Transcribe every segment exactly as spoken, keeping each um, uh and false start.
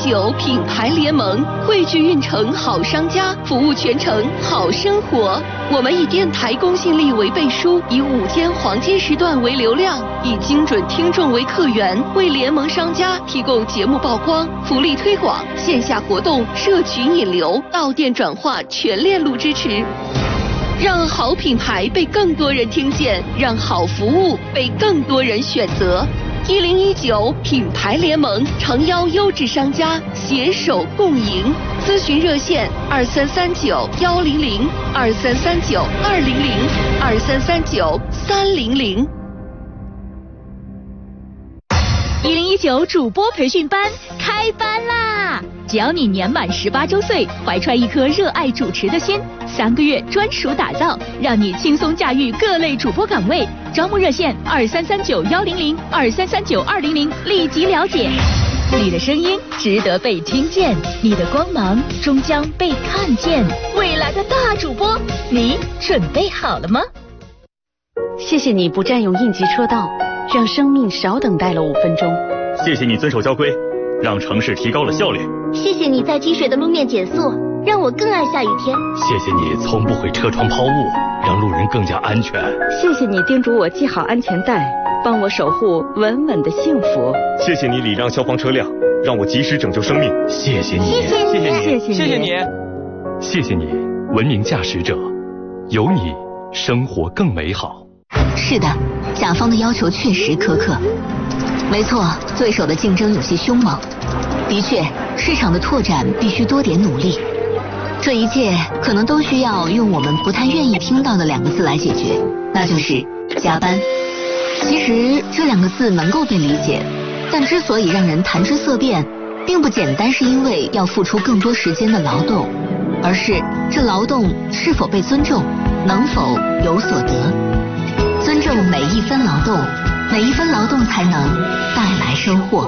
九品牌联盟汇聚运城好商家，服务全城好生活。我们以电台公信力为背书，以午间黄金时段为流量，以精准听众为客源，为联盟商家提供节目曝光、福利推广、线下活动、社群引流、到店转化全链路支持。让好品牌被更多人听见，让好服务被更多人选择。一零一九品牌联盟诚邀优质商家携手共赢，咨询热线二三三九幺零零二三三九二零零二三三九三零零。 一零一九主播培训班开班啦！只要你年满十八周岁，怀揣一颗热爱主持的心，三个月专属打造，让你轻松驾驭各类主播岗位。招募热线二三三九幺零零二三三九二零零，立即了解。你的声音值得被听见，你的光芒终将被看见。未来的大主播，你准备好了吗？ 谢谢你不占用应急车道，让生命少等待了五分钟。 谢谢你遵守交规，让城市提高了效率。 谢谢你在积水的路面减速，让我更爱下雨天。 谢谢你从不会车窗抛物，让路人更加安全。 谢谢你叮嘱我系好安全带，帮我守护稳稳的幸福。 谢谢你礼让消防车辆，让我及时拯救生命。 谢谢你， 谢谢你， 谢谢你， 谢谢你， 谢谢你， 谢谢你，文明驾驶者，有你，生活更美好。 是的，甲方的要求确实苛刻。没错，对手的竞争有些凶猛。的确，市场的拓展必须多点努力。这一切可能都需要用我们不太愿意听到的两个字来解决，那就是加班。其实这两个字能够被理解，但之所以让人谈之色变，并不简单是因为要付出更多时间的劳动，而是这劳动是否被尊重，能否有所得。尊重每一分劳动，每一分劳动才能带来收获。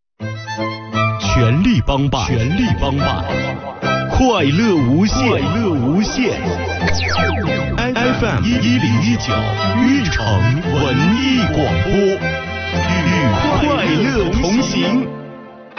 全力帮办，全力帮办，快乐无限，快乐无限。F M 一一零一九，运城文艺广播，与快乐同行。